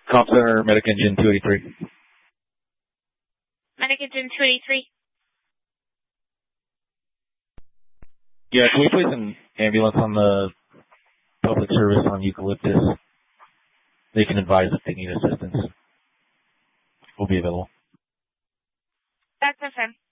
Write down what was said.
Comp Center, Medic Engine 283. Medic Engine 283. Yeah, can we place an ambulance on the public service on Eucalyptus? They can advise if they need assistance. We'll be available. That's FM.